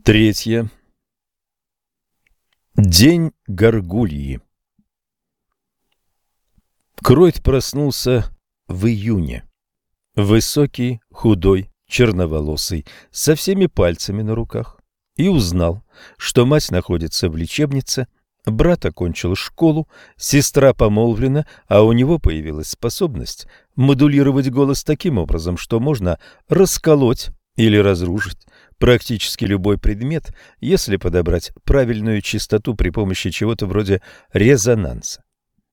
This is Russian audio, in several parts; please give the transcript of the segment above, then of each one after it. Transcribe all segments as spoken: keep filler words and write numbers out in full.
Третье. День горгульи. Кройт проснулся в июне. Высокий, худой, черноволосый, со всеми пальцами на руках, и узнал, что мать находится в лечебнице, брат окончил школу, сестра помолвлена, а у него появилась способность модулировать голос таким образом, что можно расколоть или разрушить практически любой предмет, если подобрать правильную частоту при помощи чего-то вроде резонанса.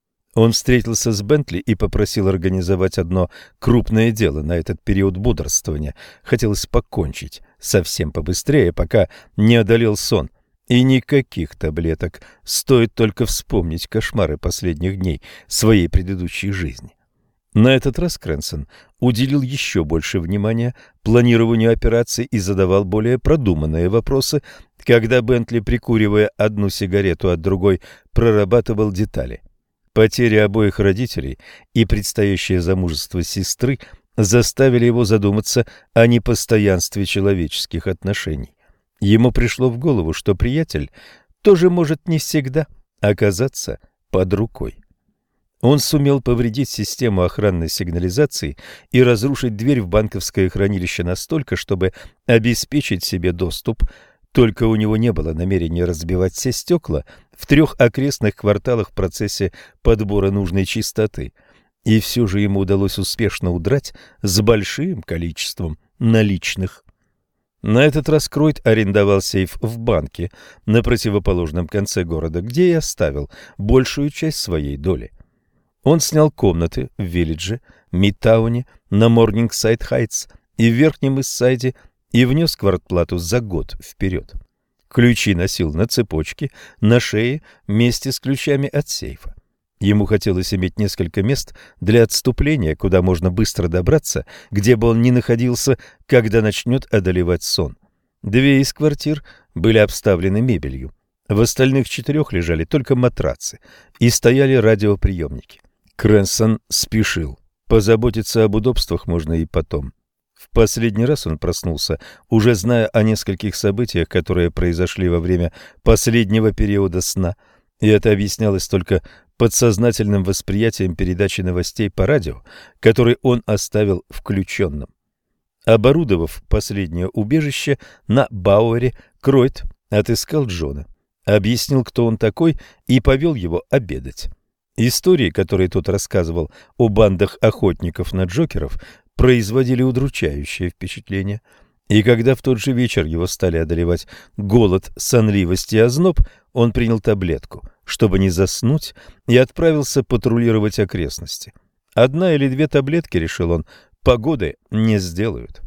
Он встретился с Бентли и попросил организовать одно крупное дело на этот период бодрствования. Хотелось покончить совсем побыстрее, пока не одолел сон. И никаких таблеток, стоит только вспомнить кошмары последних дней своей предыдущей жизни. На этот раз Крэнсон уделил еще больше внимания планированию операции и задавал более продуманные вопросы, когда Бентли, прикуривая одну сигарету от другой, прорабатывал детали. Потеря обоих родителей и предстоящее замужество сестры заставили его задуматься о непостоянстве человеческих отношений. Ему пришло в голову, что приятель тоже может не всегда оказаться под рукой. Он сумел повредить систему охранной сигнализации и разрушить дверь в банковское хранилище настолько, чтобы обеспечить себе доступ. Только у него не было намерения разбивать все стекла в трех окрестных кварталах в процессе подбора нужной частоты. И все же ему удалось успешно удрать с большим количеством наличных. На этот раз Кройт арендовал сейф в банке на противоположном конце города, где и оставил большую часть своей доли. Он снял комнаты в Виллидже, Мидтауне, на Морнингсайд-Хайтс и в Верхнем Иссайде и внес квартплату за год вперед. Ключи носил на цепочке, на шее, вместе с ключами от сейфа. Ему хотелось иметь несколько мест для отступления, куда можно быстро добраться, где бы он ни находился, когда начнет одолевать сон. Две из квартир были обставлены мебелью. В остальных четырех лежали только матрацы и стояли радиоприемники. Крэнсон спешил. Позаботиться об удобствах можно и потом. В последний раз он проснулся, уже зная о нескольких событиях, которые произошли во время последнего периода сна, и это объяснялось только подсознательным восприятием передачи новостей по радио, который он оставил включенным. Оборудовав последнее убежище на Бауэре, Кройт отыскал Джона, объяснил, кто он такой, и повел его обедать. Истории, которые тот рассказывал о бандах охотников на Джокеров, производили удручающее впечатление. И когда в тот же вечер его стали одолевать голод, сонливость и озноб, он принял таблетку, чтобы не заснуть, и отправился патрулировать окрестности. Одна или две таблетки, решил он, погоды не сделают.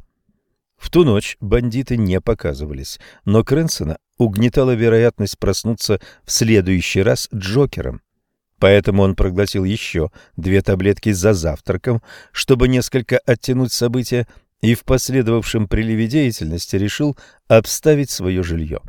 В ту ночь бандиты не показывались, но Крэнсона угнетала вероятность проснуться в следующий раз Джокером. Поэтому он проглотил еще две таблетки за завтраком, чтобы несколько оттянуть события, и в последовавшем приливе деятельности решил обставить свое жилье.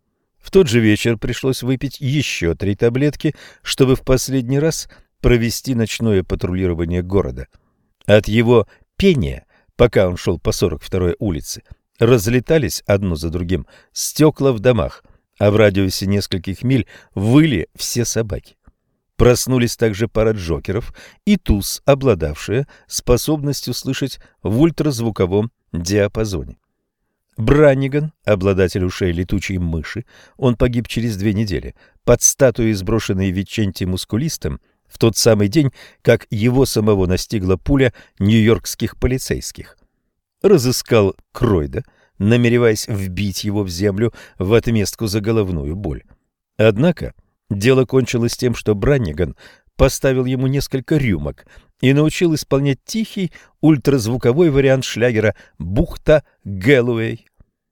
В тот же вечер пришлось выпить еще три таблетки, чтобы в последний раз провести ночное патрулирование города. От его пения, пока он шел по сорок второй улице, разлетались одно за другим стекла в домах, а в радиусе нескольких миль выли все собаки. Проснулись также пара Джокеров и туз, обладавшая способностью слышать в ультразвуковом диапазоне. Бранниган, обладатель ушей летучей мыши, он погиб через две недели под статуей, сброшенной Виченти Мускулистом, в тот самый день, как его самого настигла пуля нью-йоркских полицейских. Разыскал Кройда, намереваясь вбить его в землю в отместку за головную боль. Однако дело кончилось тем, что Бранниган поставил ему несколько рюмок и научил исполнять тихий ультразвуковой вариант шлягера «Бухта Гэллоуэй».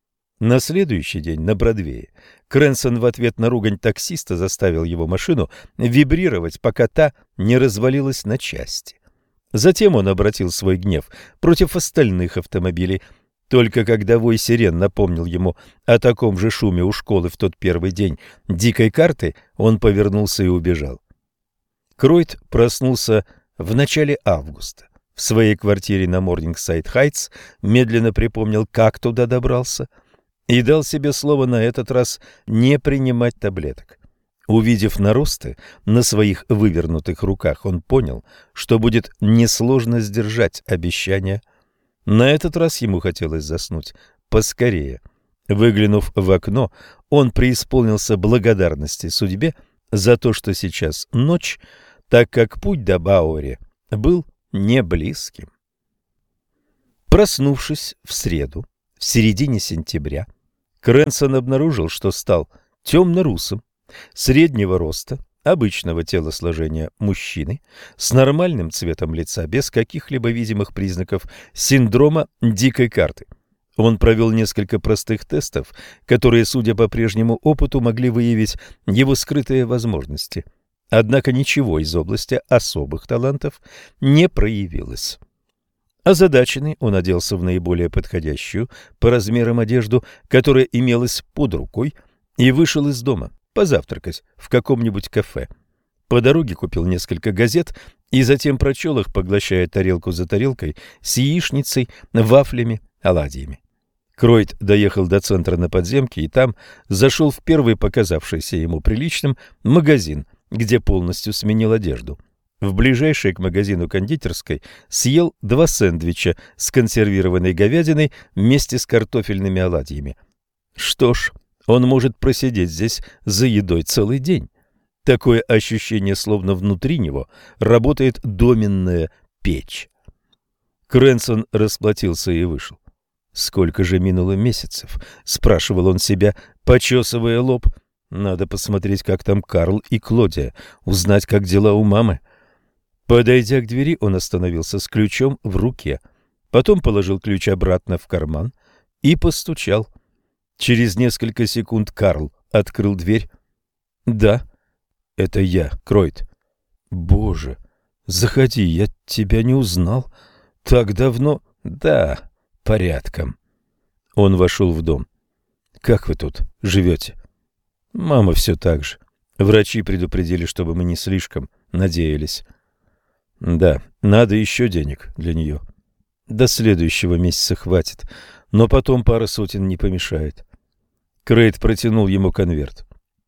На следующий день на Бродвее Крэнсон в ответ на ругань таксиста заставил его машину вибрировать, пока та не развалилась на части. Затем он обратил свой гнев против остальных автомобилей. Только когда вой сирен напомнил ему о таком же шуме у школы в тот первый день дикой карты, он повернулся и убежал. Кройт проснулся в начале августа. В своей квартире на Морнингсайд-Хайтс медленно припомнил, как туда добрался. и дал себе слово на этот раз не принимать таблеток. Увидев наросты на своих вывернутых руках, он понял, что будет несложно сдержать обещание. На этот раз ему хотелось заснуть поскорее. Выглянув в окно, он преисполнился благодарности судьбе за то, что сейчас ночь, так как путь до Бауэри был не близким. Проснувшись в среду, в середине сентября, Крэнсон обнаружил, что стал темно-русым, среднего роста, обычного телосложения мужчины, с нормальным цветом лица, без каких-либо видимых признаков синдрома дикой карты. Он провел несколько простых тестов, которые, судя по прежнему опыту, могли выявить его скрытые возможности. Однако ничего из области особых талантов не проявилось. Озадаченный, он оделся в наиболее подходящую по размерам одежду, которая имелась под рукой, и вышел из дома позавтракать в каком-нибудь кафе. По дороге купил несколько газет и затем прочел их, поглощая тарелку за тарелкой с яичницей, вафлями, оладьями. Кройт доехал до центра на подземке и там зашел в первый показавшийся ему приличным магазин, где полностью сменил одежду. В ближайшей к магазину кондитерской съел два сэндвича с консервированной говядиной вместе с картофельными оладьями. Что ж, он может просидеть здесь за едой целый день. Такое ощущение, словно внутри него работает доменная печь. Крэнсон расплатился и вышел. «Сколько же минуло месяцев?» — спрашивал он себя, почесывая лоб. «Надо посмотреть, как там Карл и Клодия, узнать, как дела у мамы». Подойдя к двери, он остановился с ключом в руке, потом положил ключ обратно в карман и постучал. Через несколько секунд Карл открыл дверь. «Да, это я, Кройт». «Боже, заходи, я тебя не узнал. Так давно...» «Да, порядком». Он вошел в дом. «Как вы тут живете?» «Мама все так же. Врачи предупредили, чтобы мы не слишком надеялись». «Да, надо еще денег для нее. До следующего месяца хватит, но потом пара сотен не помешает». Крейт протянул ему конверт.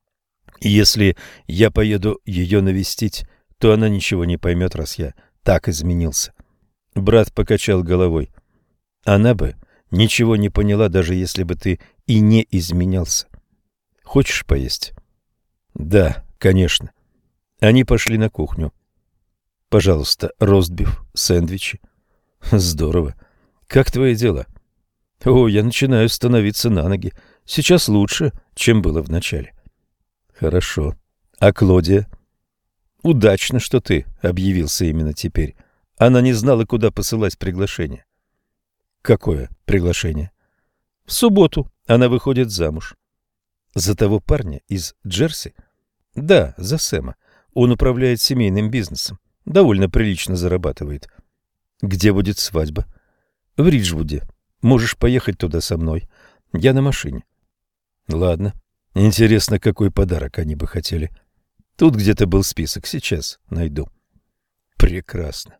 «Если я поеду ее навестить, то она ничего не поймет, раз я так изменился». Брат покачал головой. «Она бы ничего не поняла, даже если бы ты и не изменялся. Хочешь поесть?» «Да, конечно». Они пошли на кухню. «Пожалуйста, ростбиф, сэндвичи». «Здорово. Как твои дела?» «О, я начинаю становиться на ноги. Сейчас лучше, чем было в начале». «Хорошо. А Клодия?» «Удачно, что ты объявился именно теперь. Она не знала, куда посылать приглашение». «Какое приглашение?» «В субботу она выходит замуж». «За того парня из Джерси?» «Да, за Сэма. Он управляет семейным бизнесом. Довольно прилично зарабатывает». «Где будет свадьба?» «В Риджвуде. Можешь поехать туда со мной. Я на машине». «Ладно. Интересно, какой подарок они бы хотели. Тут где-то был список. Сейчас найду». «Прекрасно».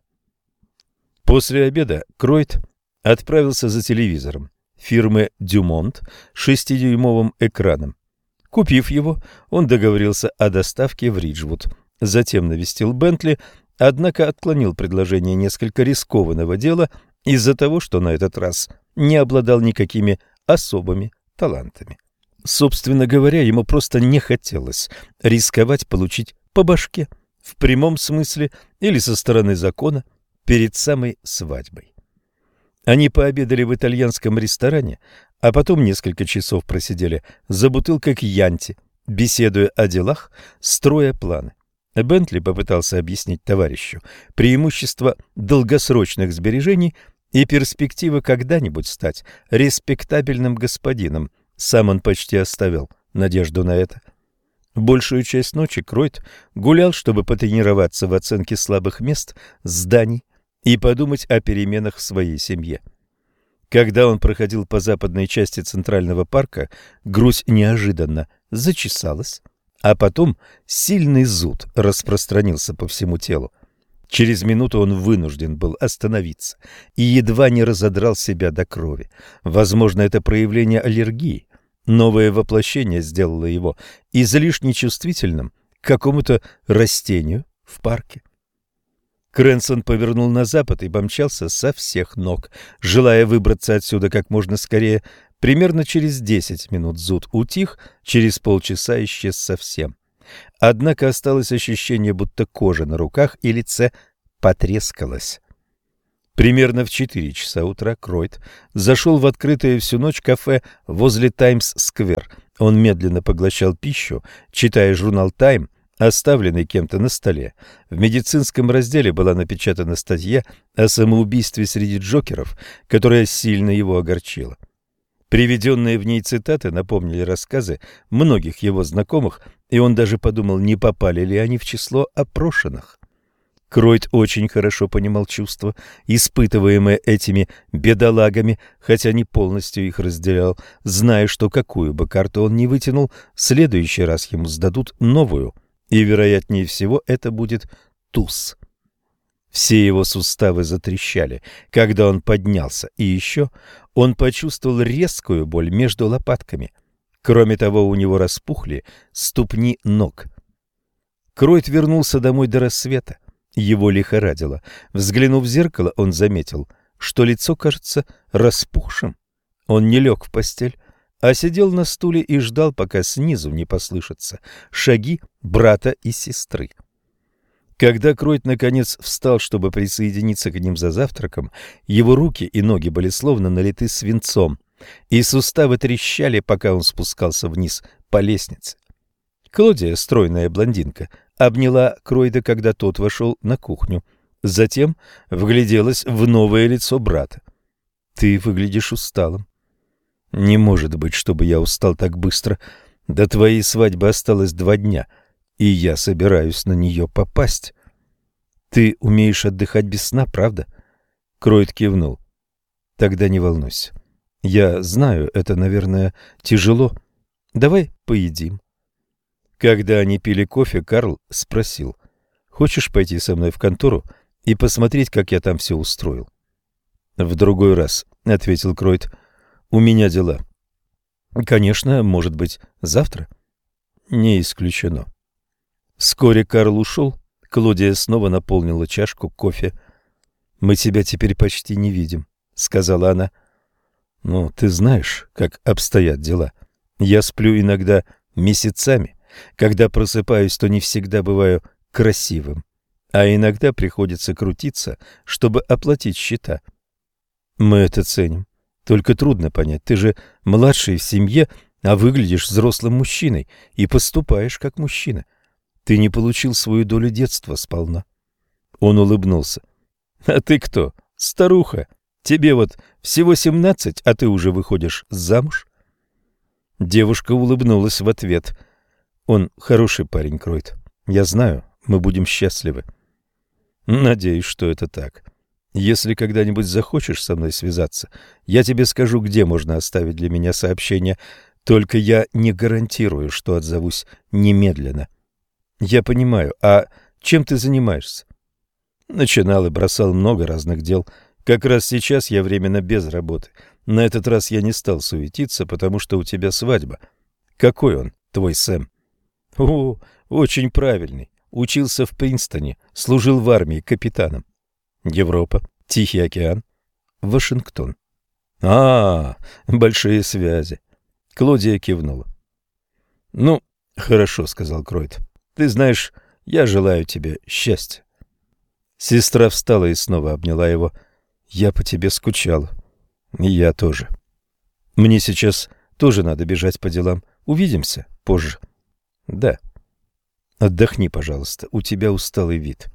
После обеда Кройт отправился за телевизором фирмы «Дюмонт» с шестидюймовым экраном. Купив его, он договорился о доставке в Риджвуд. Затем навестил Бентли, однако отклонил предложение несколько рискованного дела из-за того, что на этот раз не обладал никакими особыми талантами. Собственно говоря, ему просто не хотелось рисковать получить по башке, в прямом смысле или со стороны закона, перед самой свадьбой. Они пообедали в итальянском ресторане, а потом несколько часов просидели за бутылкой кьянти, беседуя о делах, строя планы. Бентли попытался объяснить товарищу преимущество долгосрочных сбережений и перспективы когда-нибудь стать респектабельным господином. Сам он почти оставил надежду на это. Большую часть ночи Кройт гулял, чтобы потренироваться в оценке слабых мест зданий и подумать о переменах в своей семье. Когда он проходил по западной части Центрального парка, грудь неожиданно зачесалась, а потом сильный зуд распространился по всему телу. Через минуту он вынужден был остановиться и едва не разодрал себя до крови. Возможно, это проявление аллергии. Новое воплощение сделало его излишне чувствительным к какому-то растению в парке. Крэнсон повернул на запад и помчался со всех ног, желая выбраться отсюда как можно скорее. Примерно через десять минут зуд утих, через полчаса исчез совсем. Однако осталось ощущение, будто кожа на руках и лице потрескалась. Примерно в четыре часа утра Кройт зашел в открытое всю ночь кафе возле Таймс-сквер. Он медленно поглощал пищу, читая журнал «Тайм», оставленный кем-то на столе. В медицинском разделе была напечатана статья о самоубийстве среди джокеров, которая сильно его огорчила. Приведенные в ней цитаты напомнили рассказы многих его знакомых, и он даже подумал, не попали ли они в число опрошенных. Кройт очень хорошо понимал чувства, испытываемые этими бедолагами, хотя не полностью их разделял, зная, что какую бы карту он ни вытянул, в следующий раз ему сдадут новую, и, вероятнее всего, это будет туз. Все его суставы затрещали, когда он поднялся, и еще он почувствовал резкую боль между лопатками. Кроме того, у него распухли ступни ног. Кройт вернулся домой до рассвета. Его лихорадило. Взглянув в зеркало, он заметил, что лицо кажется распухшим. Он не лег в постель, а сидел на стуле и ждал, пока снизу не послышатся шаги брата и сестры. Когда Кройт наконец встал, чтобы присоединиться к ним за завтраком, его руки и ноги были словно налиты свинцом, и суставы трещали, пока он спускался вниз по лестнице. Клодия, стройная блондинка, обняла Кройда, когда тот вошел на кухню. Затем вгляделась в новое лицо брата. «Ты выглядишь усталым». «Не может быть, чтобы я устал так быстро. До твоей свадьбы осталось два дня, и я собираюсь на нее попасть». «Ты умеешь отдыхать без сна, правда?» Кройд кивнул. «Тогда не волнуйся. Я знаю, это, наверное, тяжело. Давай поедим». Когда они пили кофе, Карл спросил: «Хочешь пойти со мной в контору и посмотреть, как я там все устроил?» «В другой раз», — ответил Кройд. «У меня дела». «Конечно, может быть, завтра?» «Не исключено». Вскоре Карл ушел. Клодия снова наполнила чашку кофе. «Мы тебя теперь почти не видим», — сказала она. «Ну, ты знаешь, как обстоят дела. Я сплю иногда месяцами. Когда просыпаюсь, то не всегда бываю красивым, а иногда приходится крутиться, чтобы оплатить счета. Мы это ценим. Только трудно понять, ты же младший в семье, а выглядишь взрослым мужчиной и поступаешь как мужчина. Ты не получил свою долю детства сполна». Он улыбнулся. «А ты кто? Старуха? Тебе вот всего семнадцать, а ты уже выходишь замуж?» Девушка улыбнулась в ответ. «Он хороший парень, Кройд. Я знаю, мы будем счастливы». «Надеюсь, что это так. Если когда-нибудь захочешь со мной связаться, я тебе скажу, где можно оставить для меня сообщение. Только я не гарантирую, что отзовусь немедленно». «Я понимаю. А чем ты занимаешься?» «Начинал и бросал много разных дел. Как раз сейчас я временно без работы. На этот раз я не стал суетиться, потому что у тебя свадьба. Какой он, твой Сэм?» «О, очень правильный. Учился в Принстоне, служил в армии капитаном». «Европа, Тихий океан, Вашингтон». «А, большие связи». Клодия кивнула. «Ну, хорошо», — сказал Кройд. «Ты знаешь, я желаю тебе счастья». Сестра встала и снова обняла его. «Я по тебе скучала». «И я тоже». «Мне сейчас тоже надо бежать по делам. Увидимся позже». «Да». «Отдохни, пожалуйста, у тебя усталый вид».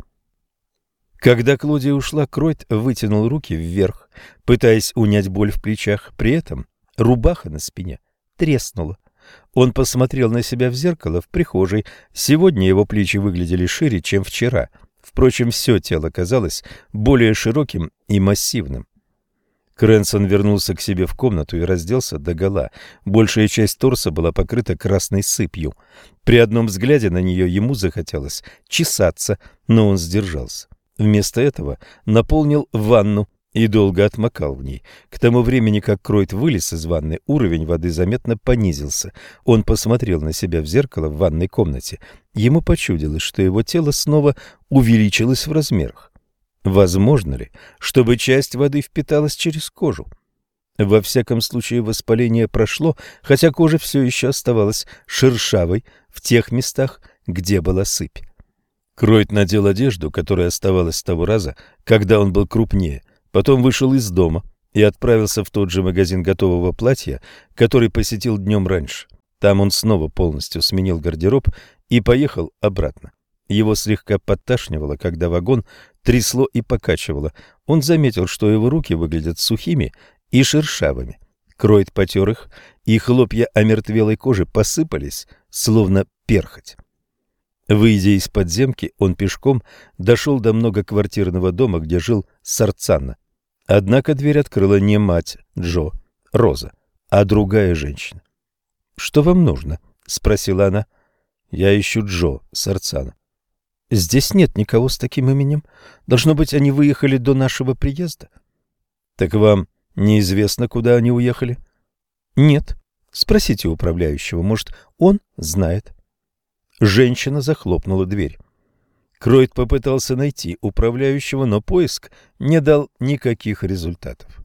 Когда Клодия ушла, Кройд вытянул руки вверх, пытаясь унять боль в плечах. При этом рубаха на спине треснула. Он посмотрел на себя в зеркало в прихожей. Сегодня его плечи выглядели шире, чем вчера. Впрочем, все тело казалось более широким и массивным. Крэнсон вернулся к себе в комнату и разделся догола. Большая часть торса была покрыта красной сыпью. При одном взгляде на нее ему захотелось чесаться, но он сдержался. Вместо этого наполнил ванну и долго отмокал в ней. К тому времени, как Кройт вылез из ванны, уровень воды заметно понизился. Он посмотрел на себя в зеркало в ванной комнате. Ему почудилось, что его тело снова увеличилось в размерах. Возможно ли, чтобы часть воды впиталась через кожу? Во всяком случае, воспаление прошло, хотя кожа все еще оставалась шершавой в тех местах, где была сыпь. Кройт надел одежду, которая оставалась с того раза, когда он был крупнее, потом вышел из дома и отправился в тот же магазин готового платья, который посетил днем раньше. Там он снова полностью сменил гардероб и поехал обратно. Его слегка подташнивало, когда вагон трясло и покачивало. Он заметил, что его руки выглядят сухими и шершавыми. Кройт потер их, и хлопья омертвелой кожи посыпались, словно перхоть. Выйдя из подземки, он пешком дошел до многоквартирного дома, где жил Сарцана. Однако дверь открыла не мать Джо, Роза, а другая женщина. «Что вам нужно?» — спросила она. «Я ищу Джо, Сарцана». «Здесь нет никого с таким именем. Должно быть, они выехали до нашего приезда». «Так вам неизвестно, куда они уехали?» «Нет. Спросите управляющего, может, он знает». Женщина захлопнула дверь. Кройт попытался найти управляющего, но поиск не дал никаких результатов.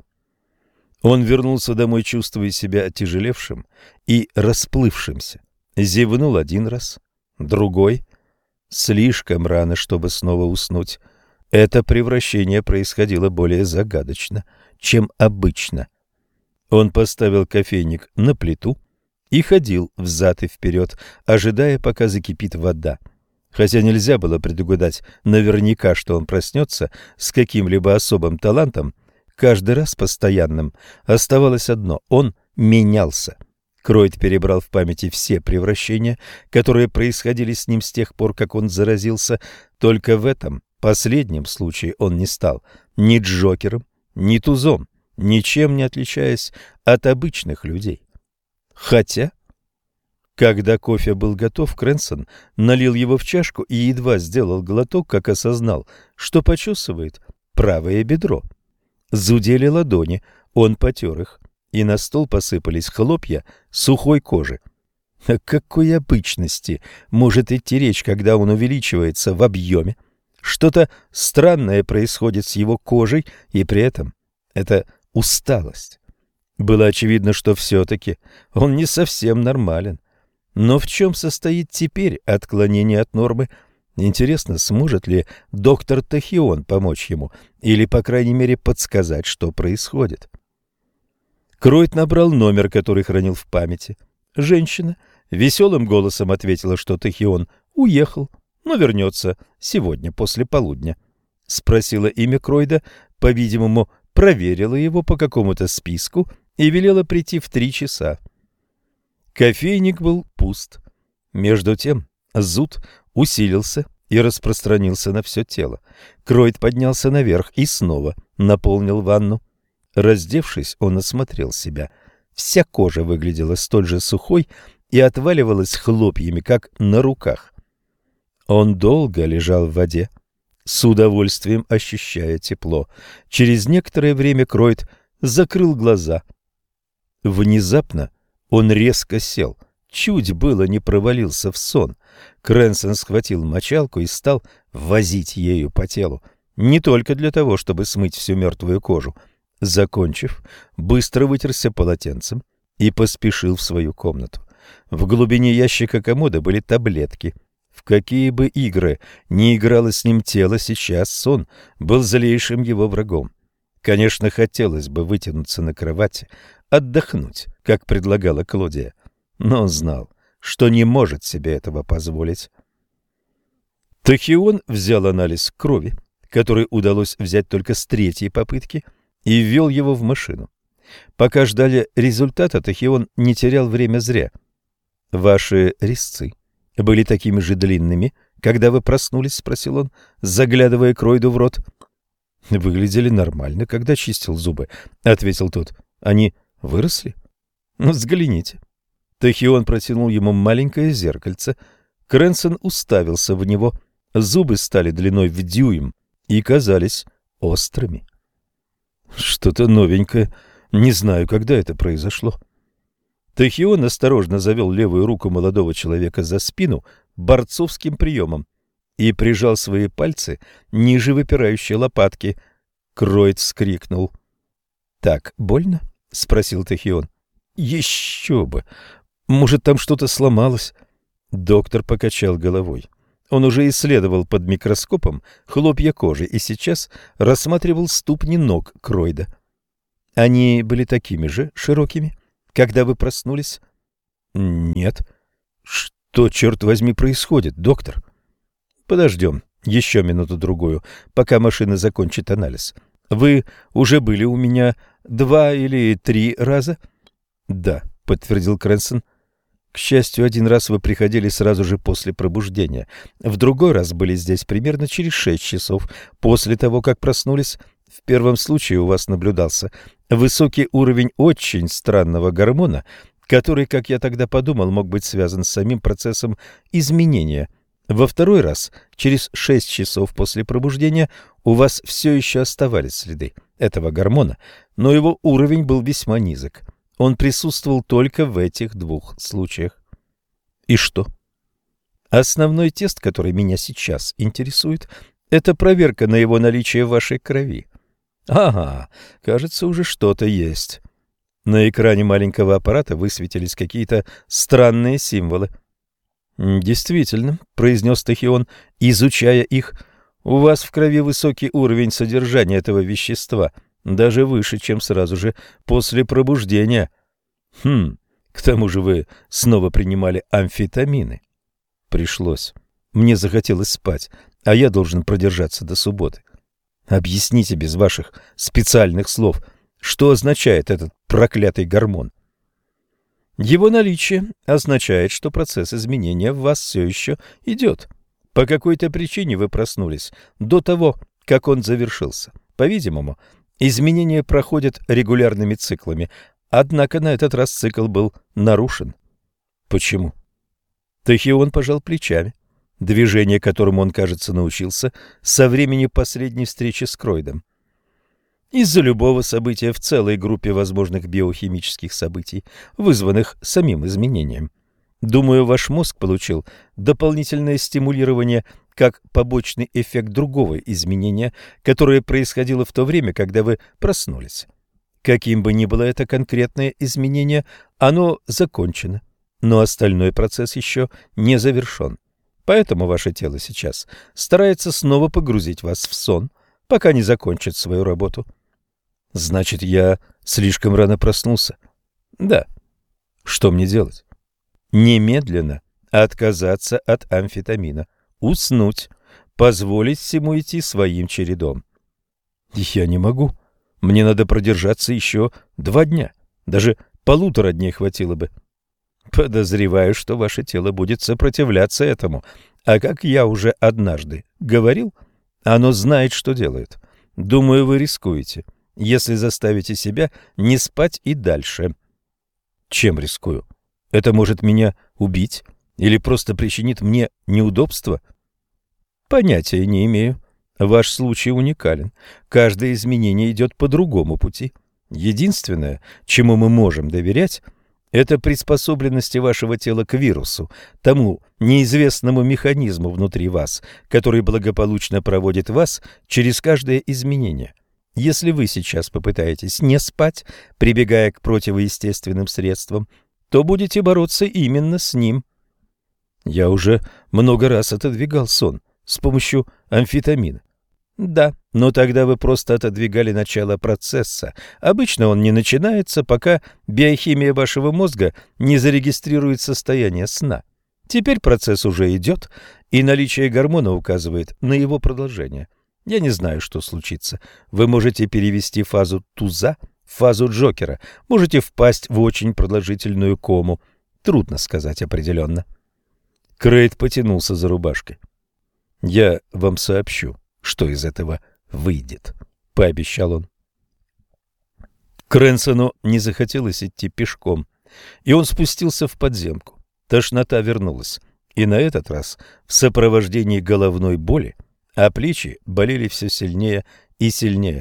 Он вернулся домой, чувствуя себя отяжелевшим и расплывшимся. Зевнул один раз, другой. Слишком рано, чтобы снова уснуть. Это превращение происходило более загадочно, чем обычно. Он поставил кофейник на плиту и ходил взад и вперед, ожидая, пока закипит вода. Хотя нельзя было предугадать наверняка, что он проснется с каким-либо особым талантом, каждый раз постоянным оставалось одно – он менялся. Кройт перебрал в памяти все превращения, которые происходили с ним с тех пор, как он заразился. Только в этом последнем случае он не стал ни Джокером, ни Тузом, ничем не отличаясь от обычных людей. Хотя, когда кофе был готов, Крэнсон налил его в чашку и едва сделал глоток, как осознал, что почесывает правое бедро. Зудели ладони, он потер их, и на стол посыпались хлопья сухой кожи. О какой обычности может идти речь, когда он увеличивается в объеме? Что-то странное происходит с его кожей, и при этом это усталость. Было очевидно, что все-таки он не совсем нормален. Но в чем состоит теперь отклонение от нормы? Интересно, сможет ли доктор Тахион помочь ему или, по крайней мере, подсказать, что происходит? Кройт набрал номер, который хранил в памяти. Женщина веселым голосом ответила, что Тахион уехал, но вернется сегодня после полудня. Спросила имя Кройда, по-видимому, проверила его по какому-то списку и велела прийти в три часа. Кофейник был пуст. Между тем зуд усилился и распространился на все тело. Кройт поднялся наверх и снова наполнил ванну. Раздевшись, он осмотрел себя. Вся кожа выглядела столь же сухой и отваливалась хлопьями, как на руках. Он долго лежал в воде, с удовольствием ощущая тепло. Через некоторое время Кройт закрыл глаза. Внезапно он резко сел, чуть было не провалился в сон. Крэнсон схватил мочалку и стал возить ею по телу, не только для того, чтобы смыть всю мертвую кожу. Закончив, быстро вытерся полотенцем и поспешил в свою комнату. В глубине ящика комода были таблетки. В какие бы игры ни играло с ним тело, сейчас сон был злейшим его врагом. Конечно, хотелось бы вытянуться на кровати, отдохнуть, как предлагала Клодия, но он знал, что не может себе этого позволить. Тахион взял анализ крови, который удалось взять только с третьей попытки, и ввел его в машину. Пока ждали результата, Тахион не терял время зря. «Ваши резцы были такими же длинными, когда вы проснулись?» — спросил он, заглядывая Кройду в рот. «Выглядели нормально, когда чистил зубы», — ответил тот. «Они выросли? Ну, взгляните». Тахион протянул ему маленькое зеркальце. Крэнсон уставился в него. Зубы стали длиной в дюйм и казались острыми. Что-то новенькое. Не знаю, когда это произошло. Тахион осторожно завел левую руку молодого человека за спину борцовским приемом и прижал свои пальцы ниже выпирающей лопатки. Кроид вскрикнул. «Так больно?» — спросил Тахион. «Еще бы! Может, там что-то сломалось?» Доктор покачал головой. Он уже исследовал под микроскопом хлопья кожи и сейчас рассматривал ступни ног Кроида. «Они были такими же широкими, когда вы проснулись?» «Нет». «Что, черт возьми, происходит, доктор?» «Подождем еще минуту-другую, пока машина закончит анализ. Вы уже были у меня два или три раза?» «Да», — подтвердил Крэнсон. «К счастью, один раз вы приходили сразу же после пробуждения. В другой раз были здесь примерно через шесть часов после того, как проснулись. В первом случае у вас наблюдался высокий уровень очень странного гормона, который, как я тогда подумал, мог быть связан с самим процессом изменения. Во второй раз, через шесть часов после пробуждения, у вас все еще оставались следы этого гормона, но его уровень был весьма низок. Он присутствовал только в этих двух случаях». «И что?» «Основной тест, который меня сейчас интересует, это проверка на его наличие в вашей крови». «Ага, кажется, уже что-то есть». На экране маленького аппарата высветились какие-то странные символы. «Действительно», — произнес Тахион, изучая их, — «у вас в крови высокий уровень содержания этого вещества, даже выше, чем сразу же после пробуждения. Хм, к тому же вы снова принимали амфетамины». «Пришлось. Мне захотелось спать, а я должен продержаться до субботы. Объясните без ваших специальных слов, что означает этот проклятый гормон?» «Его наличие означает, что процесс изменения в вас все еще идет. По какой-то причине вы проснулись до того, как он завершился. По-видимому, изменения проходят регулярными циклами, однако на этот раз цикл был нарушен». «Почему?» Тахион пожал плечами. Движение, которому он, кажется, научился со времени последней встречи с Кроидом. «Из-за любого события в целой группе возможных биохимических событий, вызванных самим изменением. Думаю, ваш мозг получил дополнительное стимулирование как побочный эффект другого изменения, которое происходило в то время, когда вы проснулись. Каким бы ни было это конкретное изменение, оно закончено, но остальной процесс еще не завершен. Поэтому ваше тело сейчас старается снова погрузить вас в сон, пока не закончит свою работу». «Значит, я слишком рано проснулся?» «Да». «Что мне делать?» «Немедленно отказаться от амфетамина, уснуть, позволить всему идти своим чередом». «Я не могу. Мне надо продержаться еще два дня. Даже полутора дней хватило бы». «Подозреваю, что ваше тело будет сопротивляться этому. А как я уже однажды говорил, оно знает, что делает. Думаю, вы рискуете, если заставите себя не спать и дальше». «Чем рискую? Это может меня убить или просто причинит мне неудобства?» «Понятия не имею. Ваш случай уникален. Каждое изменение идет по другому пути. Единственное, чему мы можем доверять, это приспособленности вашего тела к вирусу, тому неизвестному механизму внутри вас, который благополучно проводит вас через каждое изменение. Если вы сейчас попытаетесь не спать, прибегая к противоестественным средствам, то будете бороться именно с ним». «Я уже много раз отодвигал сон с помощью амфетамина». «Да, но тогда вы просто отодвигали начало процесса. Обычно он не начинается, пока биохимия вашего мозга не зарегистрирует состояние сна. Теперь процесс уже идет, и наличие гормона указывает на его продолжение. Я не знаю, что случится. Вы можете перевести фазу туза в фазу Джокера, можете впасть в очень продолжительную кому. Трудно сказать определенно». Крейд потянулся за рубашкой. «Я вам сообщу, что из этого выйдет», — пообещал он. Крэнсону не захотелось идти пешком, и он спустился в подземку. Тошнота вернулась, и на этот раз в сопровождении головной боли, а плечи болели все сильнее и сильнее.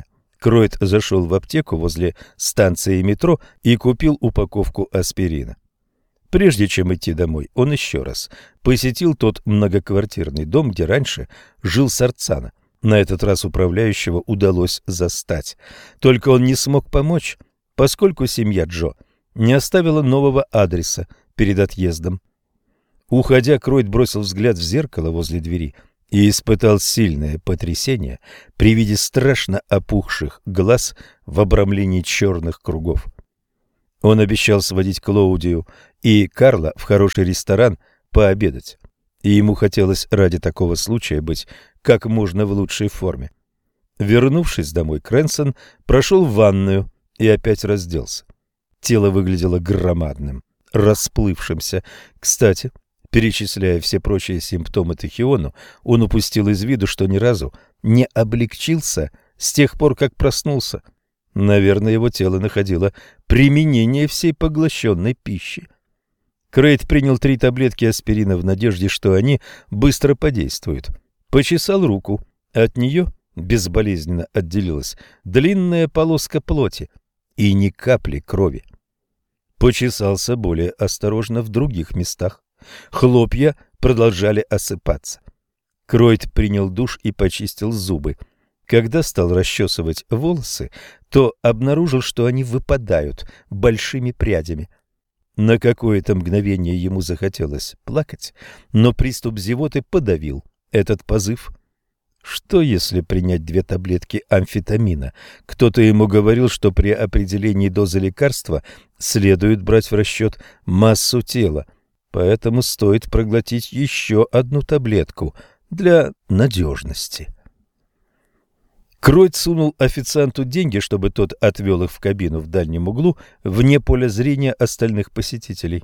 Кройт зашел в аптеку возле станции метро и купил упаковку аспирина. Прежде чем идти домой, он еще раз посетил тот многоквартирный дом, где раньше жил Сарцана. На этот раз управляющего удалось застать. Только он не смог помочь, поскольку семья Джо не оставила нового адреса перед отъездом. Уходя, Кройт бросил взгляд в зеркало возле двери и испытал сильное потрясение при виде страшно опухших глаз в обрамлении черных кругов. Он обещал сводить Клаудию и Карла в хороший ресторан пообедать, и ему хотелось ради такого случая быть как можно в лучшей форме. Вернувшись домой, Крэнсон прошел в ванную и опять разделся. Тело выглядело громадным, расплывшимся. Кстати, перечисляя все прочие симптомы тахиону, он упустил из виду, что ни разу не облегчился с тех пор, как проснулся. Наверное, его тело находило применение всей поглощенной пищи. Крейт принял три таблетки аспирина в надежде, что они быстро подействуют. Почесал руку. От нее безболезненно отделилась длинная полоска плоти и ни капли крови. Почесался более осторожно в других местах. Хлопья продолжали осыпаться. Кройт принял душ и почистил зубы. Когда стал расчесывать волосы, то обнаружил, что они выпадают большими прядями. На какое-то мгновение ему захотелось плакать, но приступ зевоты подавил этот позыв. Что если принять две таблетки амфетамина? Кто-то ему говорил, что при определении дозы лекарства следует брать в расчет массу тела, поэтому стоит проглотить еще одну таблетку для надежности. Кройт сунул официанту деньги, чтобы тот отвел их в кабину в дальнем углу, вне поля зрения остальных посетителей.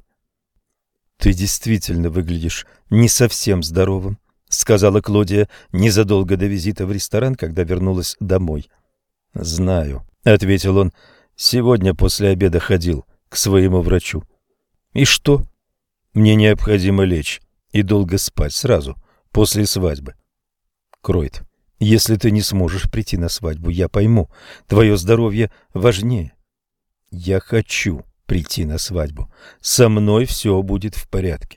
«Ты действительно выглядишь не совсем здоровым», — сказала Клодия незадолго до визита в ресторан, когда вернулась домой. «Знаю», — ответил он, — «сегодня после обеда ходил к своему врачу». «И что?» «Мне необходимо лечь и долго спать сразу после свадьбы». «Кройт, если ты не сможешь прийти на свадьбу, я пойму, твое здоровье важнее». «Я хочу прийти на свадьбу. Со мной все будет в порядке».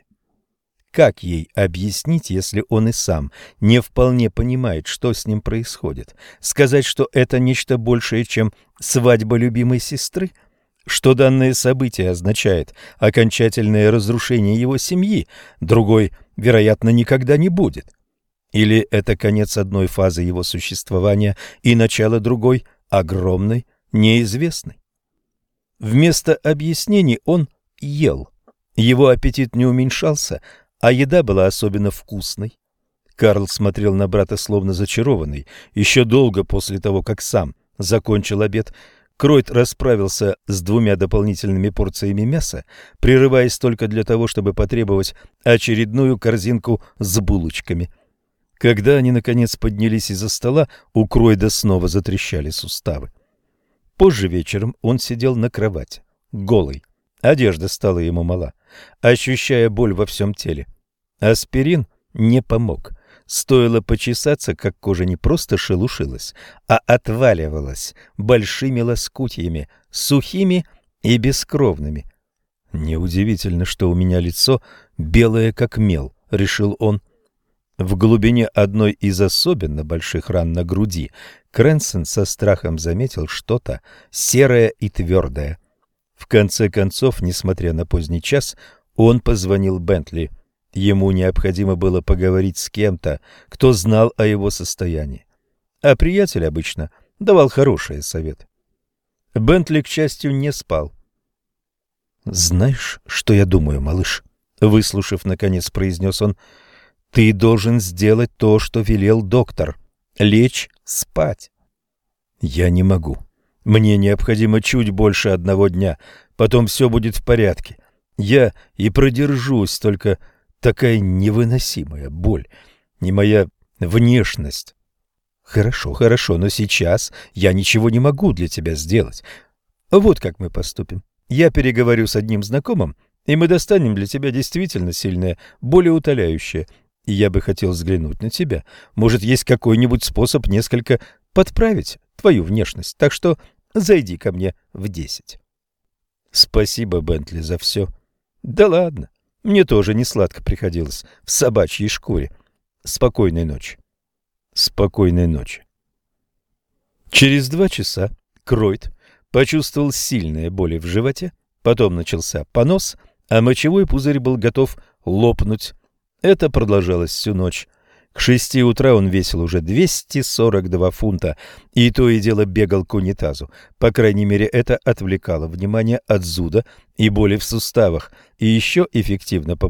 Как ей объяснить, если он и сам не вполне понимает, что с ним происходит? Сказать, что это нечто большее, чем свадьба любимой сестры? Что данное событие означает окончательное разрушение его семьи, другой, вероятно, никогда не будет? Или это конец одной фазы его существования и начало другой, огромной, неизвестной? Вместо объяснений он ел. Его аппетит не уменьшался, а еда была особенно вкусной. Карл смотрел на брата словно зачарованный. Еще долго после того, как сам закончил обед, Кройт расправился с двумя дополнительными порциями мяса, прерываясь только для того, чтобы потребовать очередную корзинку с булочками. Когда они, наконец, поднялись из-за стола, у Кройда снова затрещали суставы. Позже вечером он сидел на кровати, голый. Одежда стала ему мала, ощущая боль во всем теле. Аспирин не помог. Стоило почесаться, как кожа не просто шелушилась, а отваливалась большими лоскутьями, сухими и бескровными. «Неудивительно, что у меня лицо белое, как мел», — решил он. В глубине одной из особенно больших ран на груди Крэнсон со страхом заметил что-то серое и твердое. В конце концов, несмотря на поздний час, он позвонил Бентли. Ему необходимо было поговорить с кем-то, кто знал о его состоянии. А приятель обычно давал хорошие советы. Бентли, к счастью, не спал. «Знаешь, что я думаю, малыш?» Выслушав, наконец, произнес он. «Ты должен сделать то, что велел доктор. Лечь спать». «Я не могу. Мне необходимо чуть больше одного дня. Потом все будет в порядке. Я и продержусь, только такая невыносимая боль. Не моя внешность». «Хорошо, хорошо, но сейчас я ничего не могу для тебя сделать. Вот как мы поступим. Я переговорю с одним знакомым, и мы достанем для тебя действительно сильное, болеутоляющее. И я бы хотел взглянуть на тебя. Может, есть какой-нибудь способ несколько подправить твою внешность, так что зайди ко мне в десять. Спасибо, Бентли, за все. Да ладно, мне тоже не сладко приходилось в собачьей шкуре. Спокойной ночи. Спокойной ночи. Через два часа Кройт почувствовал сильные боли в животе, потом начался понос, а мочевой пузырь был готов лопнуть. Это продолжалось всю ночь. К шести утра он весил уже двести сорок два фунта, и то и дело бегал к унитазу. По крайней мере, это отвлекало внимание от зуда и боли в суставах, и еще эффективно помогало